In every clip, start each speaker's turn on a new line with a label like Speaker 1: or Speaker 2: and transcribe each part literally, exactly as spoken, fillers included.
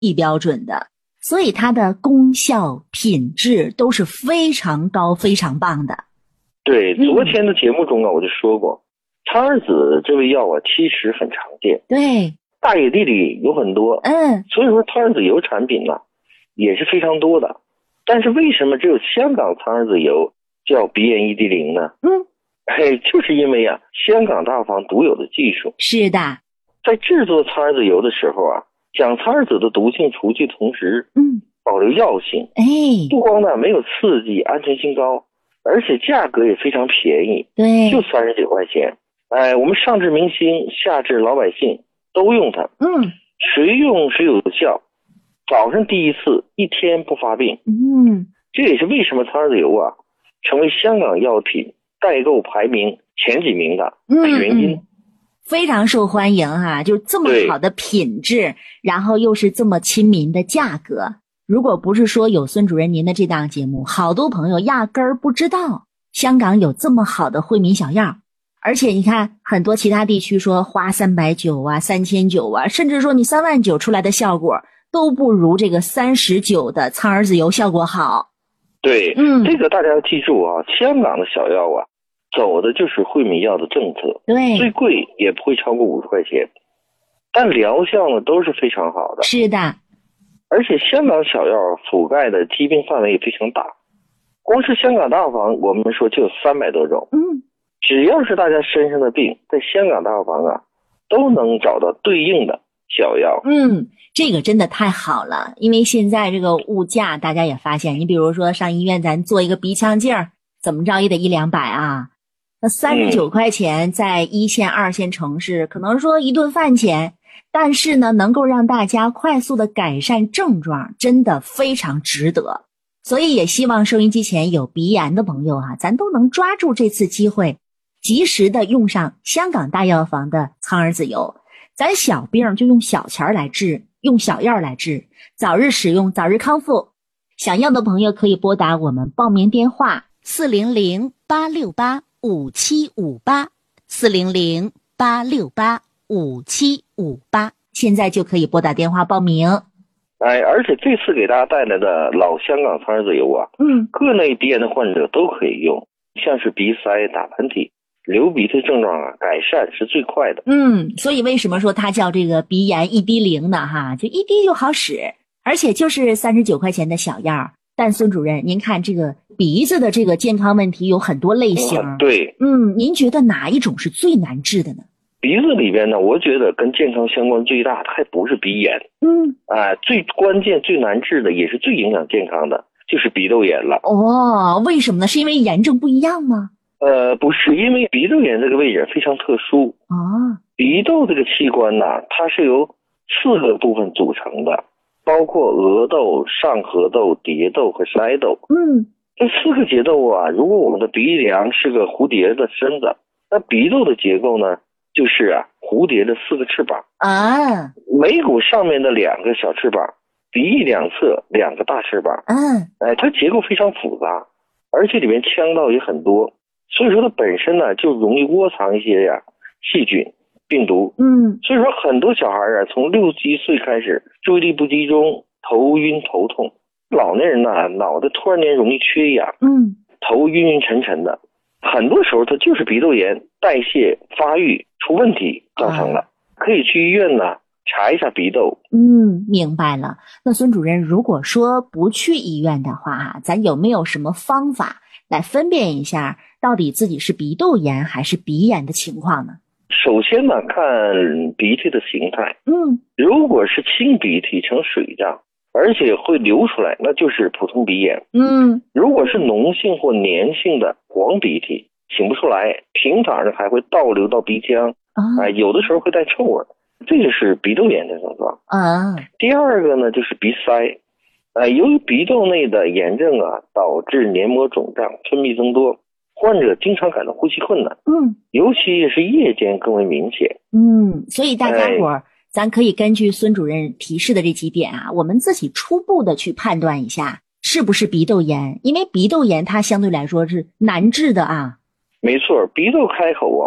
Speaker 1: 一标准的，所以它的功效品质都是非常高非常棒的。
Speaker 2: 对，昨天的节目中啊，我就说过，苍耳子这味药啊，其实很常见，
Speaker 1: 对，
Speaker 2: 大野地里有很多，
Speaker 1: 嗯，
Speaker 2: 所以说苍耳子油产品呢也是非常多的。但是为什么只有香港苍耳子油叫鼻炎一滴灵呢？
Speaker 1: 嗯，
Speaker 2: 哎，就是因为啊，香港大房独有的技术。
Speaker 1: 是的，
Speaker 2: 在制作苍耳子油的时候啊，将苍耳子的毒性除去，同时，
Speaker 1: 嗯，
Speaker 2: 保留药性。
Speaker 1: 哎，
Speaker 2: 不光呢没有刺激，安全性高，而且价格也非常便宜，
Speaker 1: 对，
Speaker 2: 就三十九块钱。哎，我们上至明星，下至老百姓都用它。
Speaker 1: 嗯，
Speaker 2: 谁用谁有效。早上第一次，一天不发病。
Speaker 1: 嗯，
Speaker 2: 这也是为什么苍耳子油啊成为香港药品代购排名前几名的原因。
Speaker 1: 嗯嗯，非常受欢迎啊，就这么好的品质，然后又是这么亲民的价格。如果不是说有孙主任您的这档节目，好多朋友压根儿不知道香港有这么好的惠民小药。而且你看很多其他地区说花三百九啊三千九啊，甚至说你三万九出来的效果都不如这个三十九的苍耳子油效果好。
Speaker 2: 对，
Speaker 1: 嗯，
Speaker 2: 这个大家要记住啊，香港的小药啊走的就是惠民药的政策，
Speaker 1: 对，
Speaker 2: 最贵也不会超过五十块钱，但疗效呢都是非常好的。
Speaker 1: 是的，
Speaker 2: 而且香港小药覆盖的疾病范围也非常大，光是香港大房我们说就有三百多种。
Speaker 1: 嗯，
Speaker 2: 只要是大家身上的病，在香港大房啊都能找到对应的小药。
Speaker 1: 嗯，这个真的太好了，因为现在这个物价大家也发现，你比如说上医院咱做一个鼻腔镜儿，怎么着也得一两百啊。那三十九块钱在一线二线城市可能说一顿饭钱，但是呢能够让大家快速的改善症状，真的非常值得。所以也希望收音机前有鼻炎的朋友啊，咱都能抓住这次机会，及时的用上香港大药房的苍耳子油。咱小病就用小钱来治，用小药来治，早日使用，早日康复。想要的朋友可以拨打我们报名电话四零零八六八五七五八，四零零八六八五七五八，现在就可以拨打电话报名。
Speaker 2: 哎，而且这次给大家带来的老香港苍耳子油啊，
Speaker 1: 嗯，
Speaker 2: 各类鼻炎的患者都可以用，像是鼻塞、打喷嚏、流鼻涕症状啊，改善是最快的。
Speaker 1: 嗯，所以为什么说它叫这个鼻炎一滴灵呢？哈，就一滴就好使，而且就是三十九块钱的小药。但孙主任，您看这个鼻子的这个健康问题有很多类型。
Speaker 2: 嗯、对，
Speaker 1: 嗯，您觉得哪一种是最难治的呢？
Speaker 2: 鼻子里边呢，我觉得跟健康相关最大的还不是鼻炎，
Speaker 1: 嗯，
Speaker 2: 啊、呃，最关键最难治的也是最影响健康的，就是鼻窦炎了。
Speaker 1: 哦，为什么呢？是因为炎症不一样吗？
Speaker 2: 呃，不是，因为鼻窦炎这个位置非常特殊。
Speaker 1: 哦，
Speaker 2: 鼻窦这个器官呢，它是由四个部分组成的，包括额窦、上颌窦、蝶窦和筛窦。
Speaker 1: 嗯，
Speaker 2: 这四个结构啊，如果我们的鼻梁是个蝴蝶的身子，那鼻窦的结构呢，就是啊蝴蝶的四个翅膀
Speaker 1: 啊，
Speaker 2: 眉骨上面的两个小翅膀，鼻翼两侧两个大翅膀。
Speaker 1: 嗯，
Speaker 2: 哎，它结构非常复杂，而且里面腔道也很多，所以说它本身呢就容易窝藏一些呀细菌、病毒。
Speaker 1: 嗯，
Speaker 2: 所以说很多小孩啊，从六七岁开始注意力不集中、头晕头痛，老年人呢脑袋突然间容易缺氧，
Speaker 1: 嗯，
Speaker 2: 头晕晕沉沉的，很多时候它就是鼻窦炎代谢发育出问题造成的。啊，可以去医院呢查一下鼻窦。
Speaker 1: 嗯，明白了。那孙主任，如果说不去医院的话，咱有没有什么方法来分辨一下到底自己是鼻窦炎还是鼻炎的情况呢？
Speaker 2: 首先呢，看鼻涕的形态。
Speaker 1: 嗯，如
Speaker 2: 果是清鼻涕呈水状，而且会流出来，那就是普通鼻炎。
Speaker 1: 嗯，
Speaker 2: 如果是脓性或粘性的黄鼻涕，擤不出来，平躺着还会倒流到鼻腔，啊、呃，有的时候会带臭味，这就是鼻窦炎的症状。
Speaker 1: 啊，
Speaker 2: 第二个呢，就是鼻塞。呃，由于鼻窦内的炎症啊，导致黏膜肿胀、分泌增多，患者经常感到呼吸困难。嗯，尤其是夜间更为明显。嗯，
Speaker 1: 所以大家伙儿、哎，咱可以根据孙主任提示的这几点啊，我们自己初步的去判断一下是不是鼻窦炎，因为鼻窦炎它相对来说是难治的啊。
Speaker 2: 没错，鼻窦开口啊，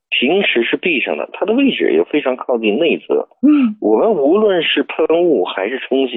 Speaker 2: 平时是闭上的，它的位置又非常靠近内侧。
Speaker 1: 嗯，
Speaker 2: 我们无论是喷雾还是冲洗